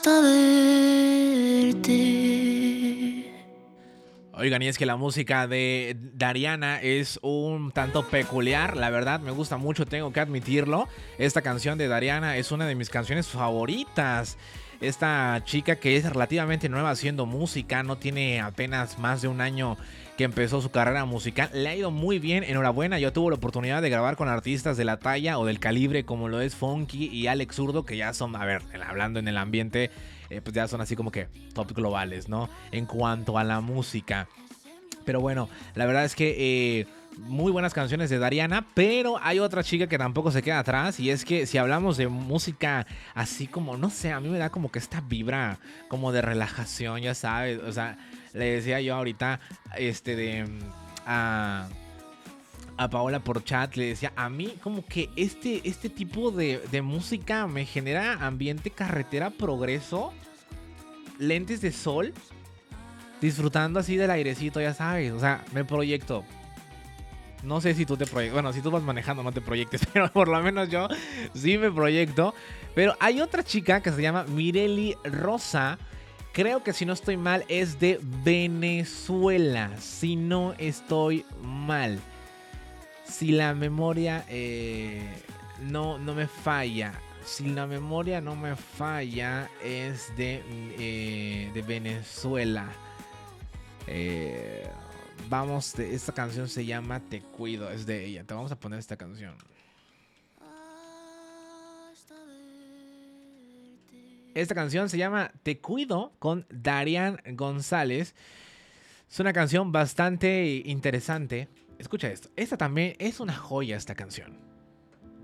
hasta verte. Oigan, y es que la música de Dariana es un tanto peculiar, la verdad me gusta mucho, tengo que admitirlo. Esta canción de Dariana es una de mis canciones favoritas. Esta chica que es relativamente nueva haciendo música, no tiene apenas más de un año que empezó su carrera musical, le ha ido muy bien, enhorabuena. Yo tuve la oportunidad de grabar con artistas de la talla o del calibre como lo es Funky y Alex Zurdo, que ya son, a ver, hablando en el ambiente, pues ya son así como que top globales, ¿no? En cuanto a la música. Pero bueno, la verdad es que muy buenas canciones de Dariana, pero hay otra chica que tampoco se queda atrás. Y es que si hablamos de música así como, no sé, a mí me da como que esta vibra como de relajación, ya sabes. O sea, le decía yo ahorita a, a Paola por chat, le decía, a mí como que este tipo de música me genera ambiente carretera progreso, lentes de sol, disfrutando así del airecito, ya sabes. O sea, me proyecto. No sé si tú te proyectas. Bueno, si tú vas manejando no te proyectes, pero por lo menos yo sí me proyecto. Pero hay otra chica que se llama Mireli Rosa. Creo que si no estoy mal es de Venezuela. Si no estoy mal. Si la memoria no me falla. Si la memoria no me falla es de Venezuela. Vamos, esta canción se llama Te Cuido, es de ella. Te vamos a poner esta canción. Esta canción se llama Te Cuido con Darian González. Es una canción bastante interesante. Escucha esto. Esta también es una joya, esta canción.